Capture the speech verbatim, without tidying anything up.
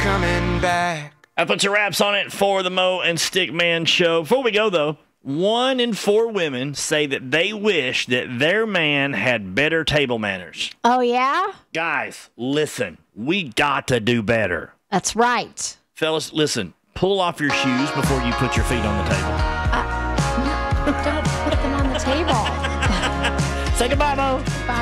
coming back. That puts a wraps on it for the Mo and Stickman show. Before we go, though, one in four women say that they wish that their man had better table manners. Oh, yeah? Guys, listen, we got to do better. That's right. Fellas, listen, pull off your shoes before you put your feet on the table. Uh, no, don't put them on the table. Say goodbye, Mo. Bye.